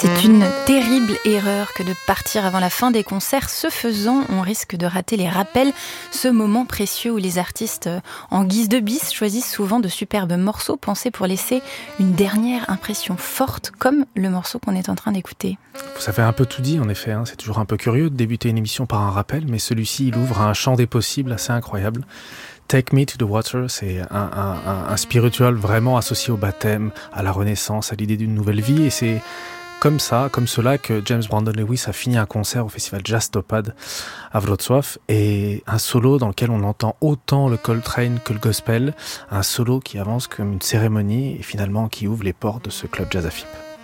C'est une terrible erreur que de partir avant la fin des concerts. Ce faisant, on risque de rater les rappels, ce moment précieux où les artistes, en guise de bis, choisissent souvent de superbes morceaux pensés pour laisser une dernière impression forte, comme le morceau qu'on est en train d'écouter. Vous avez un peu tout dit, en effet. C'est toujours un peu curieux de débuter une émission par un rappel, mais celui-ci, il ouvre un champ des possibles assez incroyable. Take Me to the Water, c'est un spiritual vraiment associé au baptême, à la renaissance, à l'idée d'une nouvelle vie, et c'est comme cela que James Brandon Lewis a fini un concert au festival Jazz Topaz à Wrocław, et un solo dans lequel on entend autant le Coltrane que le gospel, un solo qui avance comme une cérémonie et finalement qui ouvre les portes de ce club Jazz à Fippe.